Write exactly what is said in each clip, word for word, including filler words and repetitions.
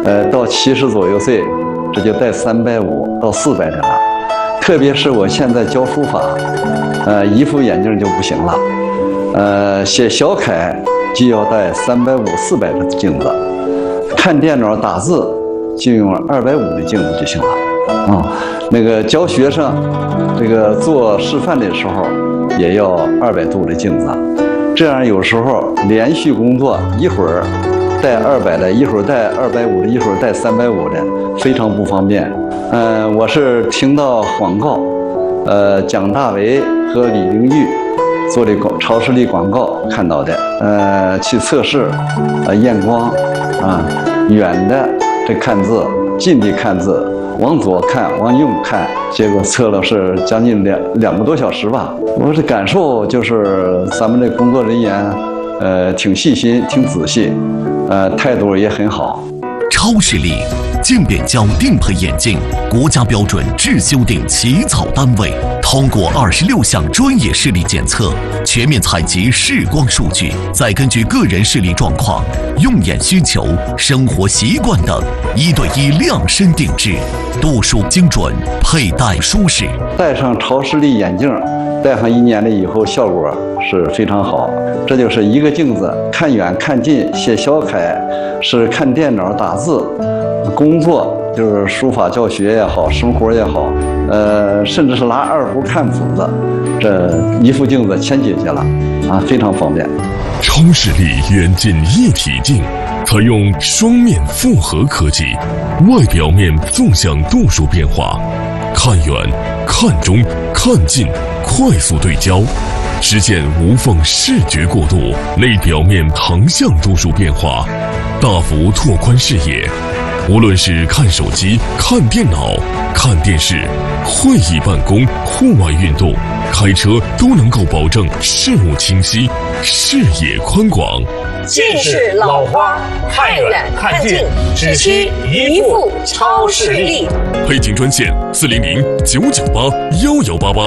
呃，到七十左右岁，这就带三百五到四百的了。特别是我现在教书法，呃，一副眼镜就不行了，呃，写小楷就要带三百五、四百的镜子，看电脑打字就用二百五的镜子就行了。啊、嗯，那个教学生，这个做示范的时候也要二百度的镜子，这样有时候连续工作，一会儿带二百的，一会儿带二百五的，一会儿带三百五的，非常不方便。嗯、呃，我是听到广告，呃，蒋大为和李玲玉做的广超视力广告看到的，呃，去测试，呃，验光，啊，远的这看字，近的看字。往左看，往右看，结果测了是将近两两个多小时吧。我的感受就是咱们的工作人员，呃，挺细心，挺仔细，呃，态度也很好。 超视力渐变焦定配眼镜，国家标准制修订起草单位，通过二十六项专业视力检测，全面采集视光数据，再根据个人视力状况、用眼需求、生活习惯等，一对一量身定制，度数精准，佩戴舒适。 戴上超视力眼镜，戴上一年了以后，效果是非常好。这就是一个镜子，看远看近，写小楷，是看电脑打字。工作就是书法教学也好，生活也好，呃，甚至是拿二胡看谱子，这一副镜子全解决了，啊，非常方便。 超视力远近一体镜，采用双面复合科技，外表面纵向度数变化，看远、看中、看近，快速对焦，实现无缝视觉过渡；内表面横向度数变化，大幅拓宽视野。无论是看手机、看电脑、看电视、会议办公、户外运动、开车，都能够保证视物清晰、视野宽广。 近视老花，看远看近，只需一副超视力。 配镜专线：四零零九九八幺幺八八。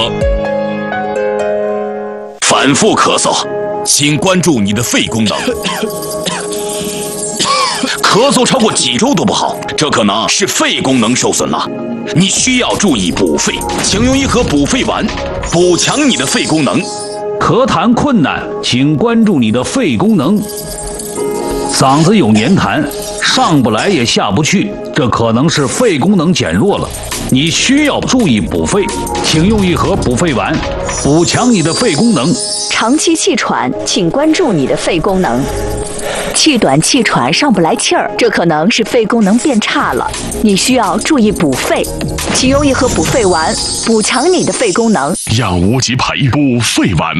反复咳嗽，请关注你的肺功能。咳嗽超过几周都不好，这可能是肺功能受损了。你需要注意补肺，请用一盒补肺丸，补强你的肺功能。 咳痰困难，请关注你的肺功能。嗓子有黏痰，上不来也下不去，这可能是肺功能减弱了。你需要注意补肺，请用一盒补肺丸，补强你的肺功能。 长期气喘，请关注你的肺功能。气短气喘上不来气儿，这可能是肺功能变差了，你需要注意补肺，请用一盒补肺丸，补强你的肺功能。 养无极牌补肺丸。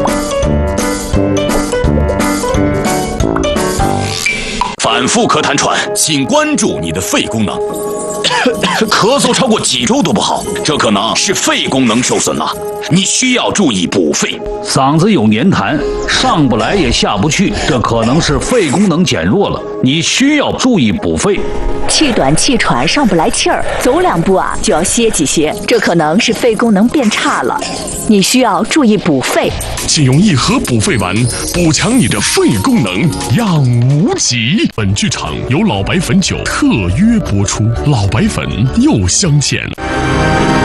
反复咳痰喘，请关注你的肺功能。咳嗽超过几周都不好，这可能是肺功能受损了，你需要注意补肺。 嗓子有黏痰，上不来也下不去，这可能是肺功能减弱了，你需要注意补肺。 气短气喘上不来气儿，走两步啊就要歇几歇，这可能是肺功能变差了，你需要注意补肺。 请用一盒补肺丸，补强你的肺功能，养无极。本剧场由老白汾酒特约播出，老白汾又相见。